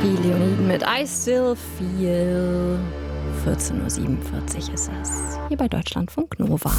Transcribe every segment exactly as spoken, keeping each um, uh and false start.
Die Leoniden mit I Still Feel. vierzehn Uhr siebenundvierzig ist es. Hier bei Deutschlandfunk Nova.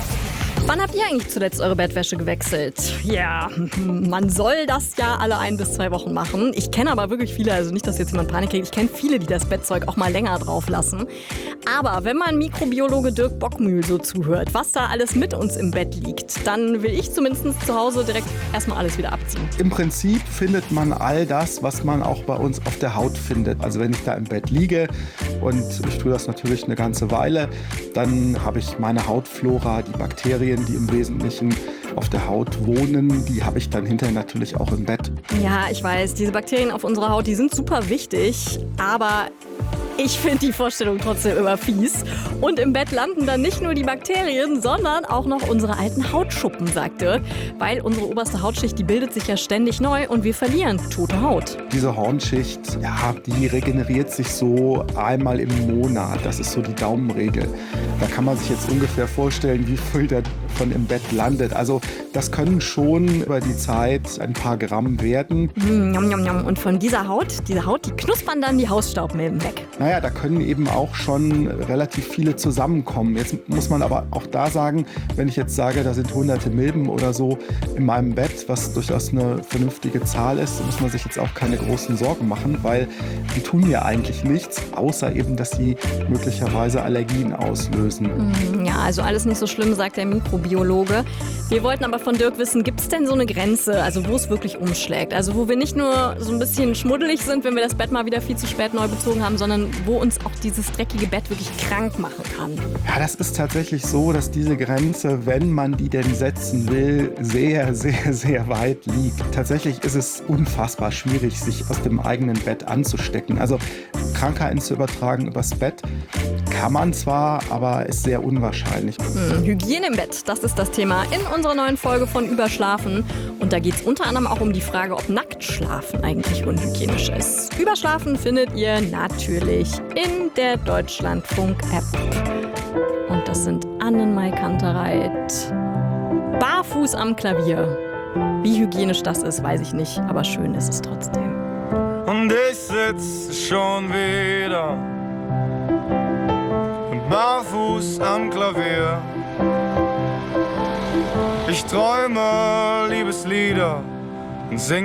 Wann habt ihr eigentlich zuletzt eure Bettwäsche gewechselt? Ja, man soll das ja alle ein bis zwei Wochen machen. Ich kenne aber wirklich viele, also nicht, dass jetzt jemand Panik kriegt, ich kenne viele, die das Bettzeug auch mal länger drauf lassen. Aber wenn man Mikrobiologe Dirk Bockmühl so zuhört, was da alles mit uns im Bett liegt, dann will ich zumindest zu Hause direkt erstmal alles wieder abziehen. Im Prinzip findet man all das, was man auch bei uns auf der Haut findet. Also wenn ich da im Bett liege und ich tue das natürlich eine ganze Weile, dann habe ich meine Hautflora, die Bakterien, die im Wesentlichen auf der Haut wohnen, die habe ich dann hinterher natürlich auch im Bett. Ja, ich weiß, diese Bakterien auf unserer Haut, die sind super wichtig, aber ich finde die Vorstellung trotzdem immer fies. Und im Bett landen dann nicht nur die Bakterien, sondern auch noch unsere alten Hautschuppen, sagt Dirk. Weil unsere oberste Hautschicht, die bildet sich ja ständig neu und wir verlieren tote Haut. Diese Hornschicht, ja, die regeneriert sich so einmal im Monat. Das ist so die Daumenregel. Da kann man sich jetzt ungefähr vorstellen, wie viel davon im Bett landet. Also das können schon über die Zeit ein paar Gramm werden. Mm, njam, njam, njam. Und von dieser Haut, diese Haut, die knuspern dann die Hausstaubmilben weg. Naja, da können eben auch schon relativ viele zusammenkommen. Jetzt muss man aber auch da sagen, wenn ich jetzt sage, da sind hunderte Milben oder so in meinem Bett, was durchaus eine vernünftige Zahl ist, muss man sich jetzt auch keine großen Sorgen machen, weil die tun ja eigentlich nichts, außer eben, dass sie möglicherweise Allergien auslösen. Ja, also alles nicht so schlimm, sagt der Mikrobiologe. Wir wollten aber von Dirk wissen, gibt es denn so eine Grenze, also wo es wirklich umschlägt? Also wo wir nicht nur so ein bisschen schmuddelig sind, wenn wir das Bett mal wieder viel zu spät neu bezogen haben, sondern wo uns auch dieses dreckige Bett wirklich krank machen kann. Ja, das ist tatsächlich so, dass diese Grenze, wenn man die denn setzen will, sehr, sehr, sehr weit liegt. Tatsächlich ist es unfassbar schwierig, sich aus dem eigenen Bett anzustecken. Also Krankheiten zu übertragen übers Bett kann man zwar, aber ist sehr unwahrscheinlich. Hm, Hygiene im Bett, das ist das Thema in unserer neuen Folge von Überschlafen. Und da geht es unter anderem auch um die Frage, ob Nacktschlafen eigentlich unhygienisch ist. Überschlafen findet ihr natürlich in der Deutschlandfunk-App. Und das sind Annenmai Kantereit, barfuß am Klavier. Wie hygienisch das ist, weiß ich nicht, aber schön ist es trotzdem. Und ich sitze schon wieder barfuß am Klavier. Ich träume Liebeslieder und sing